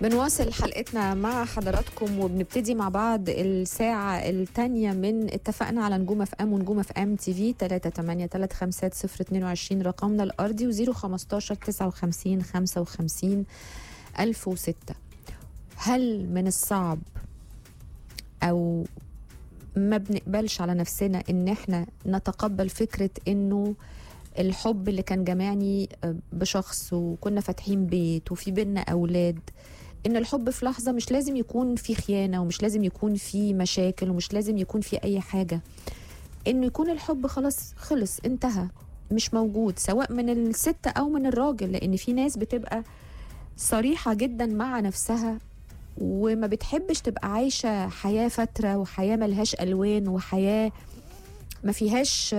بنواصل حلقتنا مع حضراتكم وبنبتدي مع بعض الساعة الثانية من اتفقنا على نجوم اف ام ونجوم اف ام تي في 3835022 رقمنا الأرضي و015 59 55 1006. هل من الصعب أو ما بنقبلش على نفسنا إن احنا نتقبل فكرة إنه الحب اللي كان جمعني بشخص وكنا فاتحين بيت وفي بينا أولاد، إن الحب في لحظة مش لازم يكون في خيانة ومش لازم يكون في مشاكل ومش لازم يكون في أي حاجة، إنه يكون الحب خلاص خلص انتهى مش موجود سواء من الست أو من الراجل، لأن في ناس بتبقى صريحة جدا مع نفسها وما بتحبش تبقى عايشة حياة فترة وحياة ملهاش ألوان وحياة ما فيهاش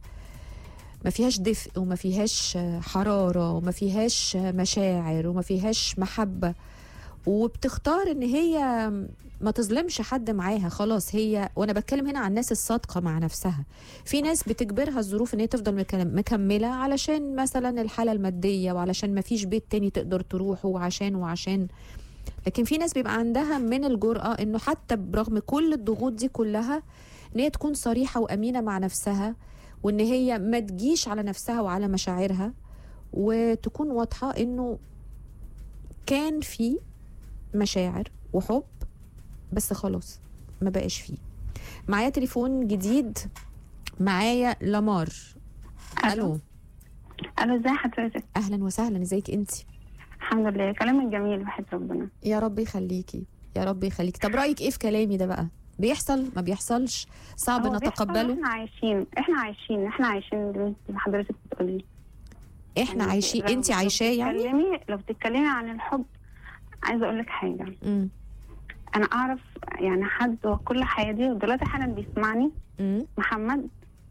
دفء وما فيهاش حرارة وما فيهاش مشاعر وما فيهاش محبة، وبتختار ان هي ما تظلمش حد معاها خلاص هي. وانا بتكلم هنا عن الناس الصادقة مع نفسها. في ناس بتجبرها الظروف ان هي تفضل مكملة علشان مثلا الحالة المادية وعلشان ما فيش بيت تاني تقدر تروحه وعشان لكن في ناس بيبقى عندها من الجرأة انه حتى برغم كل الضغوط دي كلها ان هي تكون صريحة وأمينة مع نفسها، وان هي ما تجيش على نفسها وعلى مشاعرها، وتكون واضحة انه كان في مشاعر وحب بس خلاص ما بقاش فيه. معايا تليفون جديد، معايا لمار. الو ازي حضرتك؟ اهلا وسهلا، ازيك انت؟ الحمد لله، كلامك جميل وحيد ربنا. يا رب يخليكي يا رب يخليكي. طب رأيك ايه في كلامي ده بقى؟ بيحصل ما بيحصلش؟ صعب نتقبله؟ احنا عايشين اللي حضرتك بتقوليه. احنا عايشين، انت عايشاه يعني؟ لو بتتكلمي عن الحب عايزه اقول لك حاجه. انا اعرف يعني حد وكل حياتي ودلوقتي حالا بيسمعني. محمد.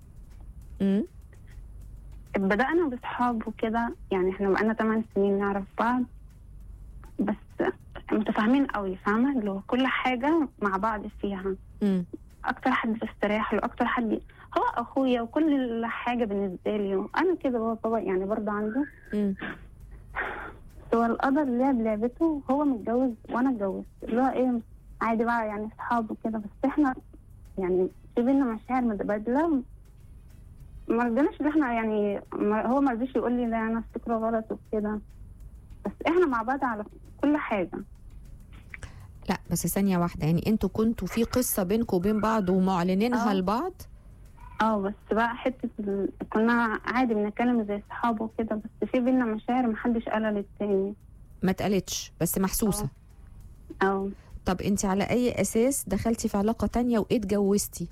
بدأنا بصحاب وكده، يعني احنا بقالنا 8 سنين نعرف بعض بس متفاهمين قوي، فاهمه؟ اللي هو كل حاجه مع بعض فيها. اكتر حد بستريح له، اكتر حد هو اخويا وكل حاجه بالنسبه لي، وانا كده بابا يعني برضه عنده. هو القدر لعب لعبته، هو متجوز وانا اتجوزت، اللي هو ايه عادي بقى يعني اصحاب وكده، بس احنا يعني في بينا مشاعر متبادله، ما رضيناش ان احنا يعني هو ما رضيش يقول لي لا انا افتكره غلط وكده، بس احنا مع بعض على كل حاجه. لا بس ثانيه واحده، يعني انتوا كنتوا في قصه بينكم وبين بعض ومعلنينها لبعض؟ بس بقى حته كنا عادي بنتكلم زي اصحاب وكده، بس في بينا مشاعر محدش قالها للتاني. ما اتقالتش بس محسوسه؟ طب انت على اي اساس دخلتي في علاقه تانية واتجوزتي؟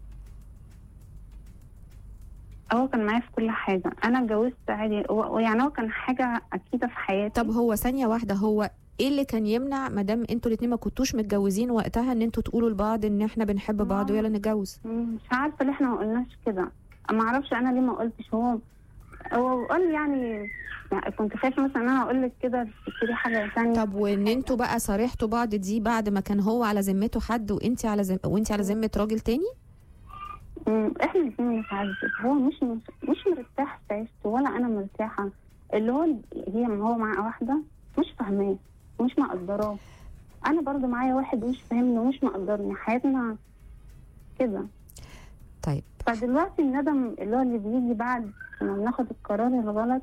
هو كان معايا في كل حاجه، انا اتجوزت عادي، ويعني هو كان حاجه اكيده في حياتي. طب هو ثانيه واحده، هو ايه اللي كان يمنع ما دام انتوا الاثنين ما كنتوش متجوزين وقتها ان انتوا تقولوا لبعض ان احنا بنحب بعض ويلا نتجوز؟ مش عارفه ليه احنا ما قلناش كده، ما اعرفش انا ليه ما قلتش. هو قال يعني كنت خايفه مثلا انا اقول لك كده تفتكري حاجه ثانيه. طب وان انتوا بقى صارحتوا بعض دي بعد ما كان هو على ذمته حد وانت على ذمه راجل تاني؟ احنا الاثنين بنتعذب، هو مش مرتاح في عيشته ولا انا مرتاحه، اللي هو هو مع واحده مش فاهماه ومش مقدراه، انا برضو معايا واحد مش فاهمني ومش مقدرني، حياتنا كده. طيب فدلوقتي الندم اللي هو اللي بيجي بعد ما بناخد القرار الغلط،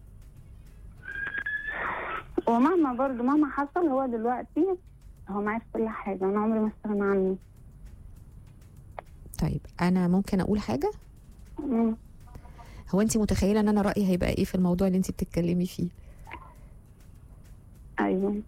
مهما حصل هو دلوقتي هو معايا في كل حاجه، انا عمري ما استغنى عنه. طيب انا ممكن اقول حاجه؟ هو انت متخيله ان انا رايي هيبقى ايه في الموضوع اللي انت بتتكلمي فيه؟ ايوه.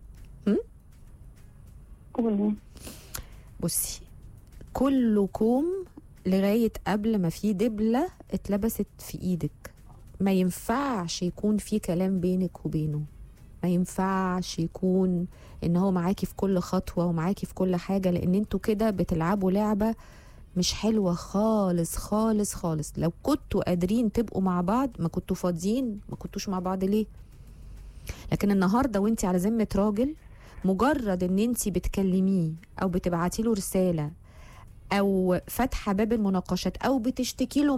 قولي. بصي، كله كوم لغايه قبل ما في دبله اتلبست في ايدك. ما ينفعش يكون في كلام بينك وبينه، ما ينفعش يكون ان هو معاكي في كل خطوه ومعاكي في كل حاجه، لان انتوا كده بتلعبوا لعبه مش حلوة خالص خالص خالص. لو كنتوا قادرين تبقوا مع بعض ما كنتوا فاضيين، ما كنتوش مع بعض ليه؟ لكن النهاردة وانتي على ذمة راجل، مجرد ان انتي بتكلميه او بتبعتي له رسالة او فاتحة باب المناقشات او بتشتكي له